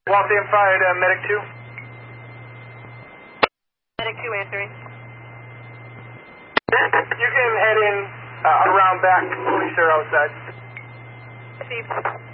Waltham fired, Medic 2. Medic 2 answering. You can head in around back. Police are outside. Received.